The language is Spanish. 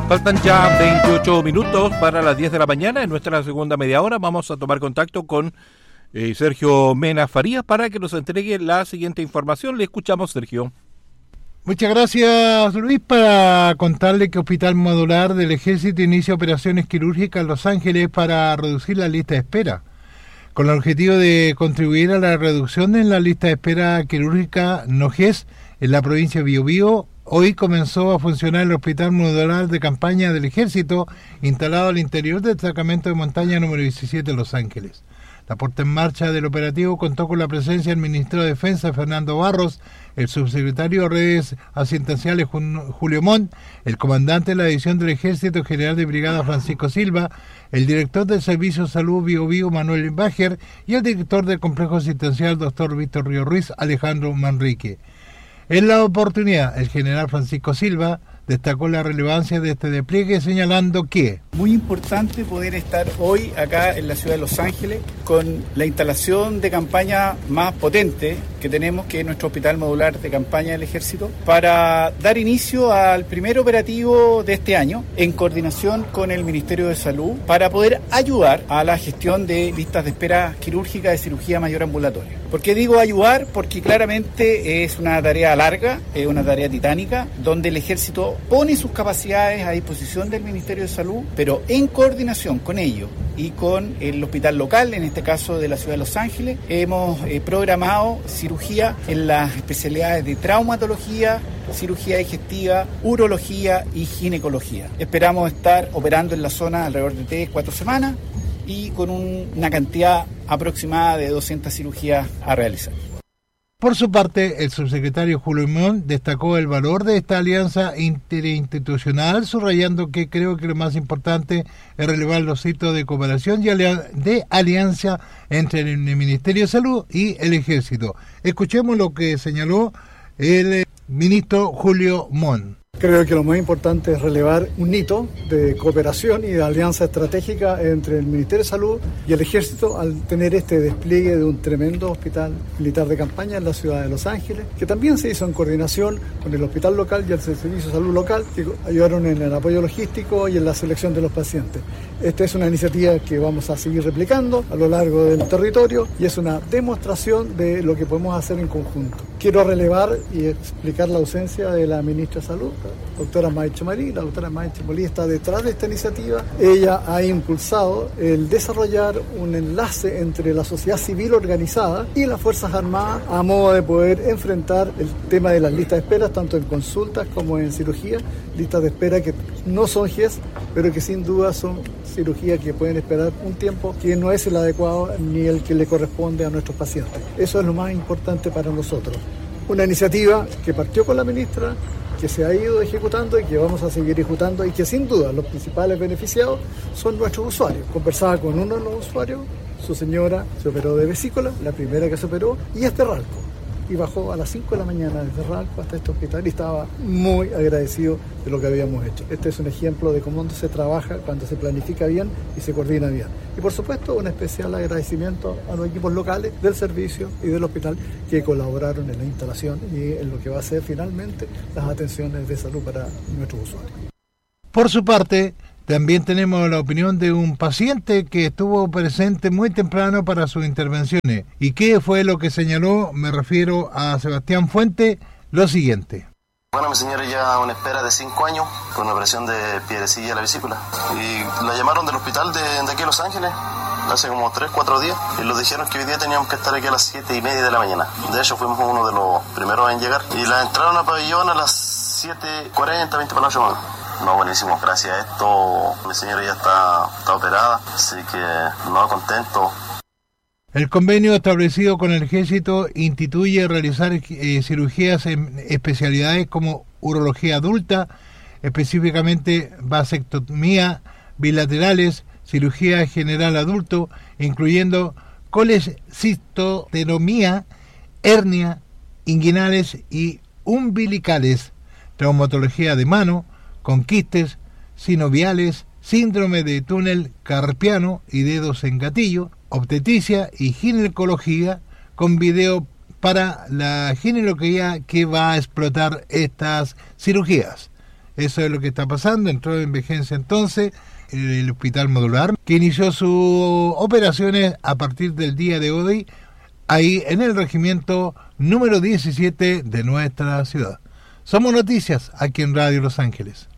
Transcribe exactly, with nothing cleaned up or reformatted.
Faltan ya veintiocho minutos para las diez de la mañana. En nuestra segunda media hora vamos a tomar contacto con eh, Sergio Mena Farías para que nos entregue la siguiente información. Le escuchamos, Sergio. Muchas gracias, Luis. Para contarle que Hospital Modular del Ejército inicia operaciones quirúrgicas en Los Ángeles para reducir la lista de espera. Con el objetivo de contribuir a la reducción en la lista de espera quirúrgica NOGES en la provincia de Biobío, hoy comenzó a funcionar el Hospital Modular de Campaña del Ejército, instalado al interior del destacamento de montaña número diecisiete de Los Ángeles. La puesta en marcha del operativo contó con la presencia del Ministro de Defensa, Fernando Barros, el subsecretario de Redes Asistenciales, Julio Montt, el comandante de la División del Ejército, general de brigada, Francisco Silva, el director del Servicio de Salud Biobío, Manuel Bajer, y el director del Complejo Asistencial, doctor Víctor Río Ruiz, Alejandro Manrique. En la oportunidad, el general Francisco Silva destacó la relevancia de este despliegue, señalando que muy importante poder estar hoy acá en la ciudad de Los Ángeles con la instalación de campaña más potente que tenemos, que es nuestro Hospital Modular de Campaña del Ejército, para dar inicio al primer operativo de este año en coordinación con el Ministerio de Salud para poder ayudar a la gestión de listas de espera quirúrgica de cirugía mayor ambulatoria. ¿Por qué digo ayudar? Porque claramente es una tarea larga, es una tarea titánica, donde el Ejército pone sus capacidades a disposición del Ministerio de Salud, pero en coordinación con ellos y con el hospital local, en este caso de la ciudad de Los Ángeles, hemos eh, programado cirugía en las especialidades de traumatología, cirugía digestiva, urología y ginecología. Esperamos estar operando en la zona alrededor de tres, cuatro semanas y con un, una cantidad aproximada de doscientas cirugías a realizar. Por su parte, el subsecretario Julio Montt destacó el valor de esta alianza interinstitucional, subrayando que creo que lo más importante es relevar los hitos de cooperación y de alianza entre el Ministerio de Salud y el Ejército. Escuchemos lo que señaló el ministro Julio Montt. Creo que lo más importante es relevar un hito de cooperación y de alianza estratégica entre el Ministerio de Salud y el Ejército al tener este despliegue de un tremendo hospital militar de campaña en la ciudad de Los Ángeles, que también se hizo en coordinación con el hospital local y el Servicio de Salud local, que ayudaron en el apoyo logístico y en la selección de los pacientes. Esta es una iniciativa que vamos a seguir replicando a lo largo del territorio y es una demostración de lo que podemos hacer en conjunto. Quiero relevar y explicar la ausencia de la ministra de Salud, la doctora Maiche Marí. La doctora Maiche Marí está detrás de esta iniciativa. Ella ha impulsado el desarrollar un enlace entre la sociedad civil organizada y las Fuerzas Armadas a modo de poder enfrentar el tema de las listas de espera, tanto en consultas como en cirugía, listas de espera que no son G E S, pero que sin duda son cirugías que pueden esperar un tiempo que no es el adecuado ni el que le corresponde a nuestros pacientes. Eso es lo más importante para nosotros. Una iniciativa que partió con la ministra, que se ha ido ejecutando y que vamos a seguir ejecutando y que sin duda los principales beneficiados son nuestros usuarios. Conversaba con uno de los usuarios, su señora se operó de vesícula, la primera que se operó, y es de Ralco. Y bajó a las cinco de la mañana desde Ralco hasta este hospital y estaba muy agradecido de lo que habíamos hecho. Este es un ejemplo de cómo se trabaja cuando se planifica bien y se coordina bien. Y por supuesto, un especial agradecimiento a los equipos locales del servicio y del hospital que colaboraron en la instalación y en lo que va a ser finalmente las atenciones de salud para nuestros usuarios. Por su parte, también tenemos la opinión de un paciente que estuvo presente muy temprano para sus intervenciones. ¿Y qué fue lo que señaló? Me refiero a Sebastián Fuente, lo siguiente. Bueno, mi señora ya una espera de cinco años con una operación de piedrecilla de la vesícula. Y la llamaron del hospital de, de aquí a Los Ángeles hace como tres, cuatro días y nos dijeron que hoy día teníamos que estar aquí a las siete y media de la mañana. De hecho, fuimos uno de los primeros en llegar. Y la entraron a pabellón a las siete cuarenta, veinte para la ocho. No, buenísimo, gracias a esto mi señora ya está, está operada, así que no, contento. El convenio establecido con el Ejército instituye realizar eh, cirugías en especialidades como urología adulta, específicamente vasectomía, bilaterales, cirugía general adulto, incluyendo colecistotomía, hernia, inguinales y umbilicales, traumatología de mano, con quistes sinoviales, síndrome de túnel carpiano y dedos en gatillo, obstetricia y ginecología, con video para la ginecología que va a explotar estas cirugías. Eso es lo que está pasando. Entró en vigencia entonces el hospital modular, que inició sus operaciones a partir del día de hoy, ahí en el regimiento número diecisiete de nuestra ciudad. Somos Noticias, aquí en Radio Los Ángeles.